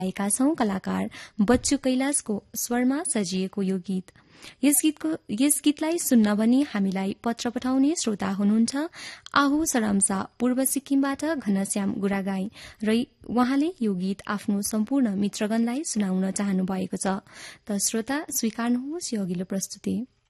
आएका छौं कलाकार बच्चु कैलाशको स्वरमा सजिएको यो गीत। यस गीतलाई सुन्न भनी हामीलाई पत्र पठाउने श्रोता हुनुहुन्छ आहु सराम्सा पूर्व सिक्किमबाट घनश्याम गुरागाई र उहाँले यो गीत आफ्नो सम्पूर्ण मित्रगणलाई सुनाउन चाहनु भएको छ। त श्रोता स्वीकार्नुहोस् यो अघिल्लो प्रस्तुति।